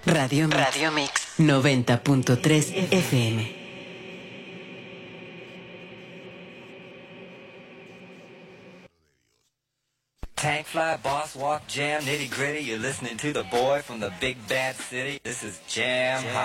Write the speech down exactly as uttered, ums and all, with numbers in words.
Radio Mix, Radio Mix noventa punto tres F M. Tank fly, boss walk, jam, nitty gritty. You're listening to the boy from the big bad city. This is Jam Hot.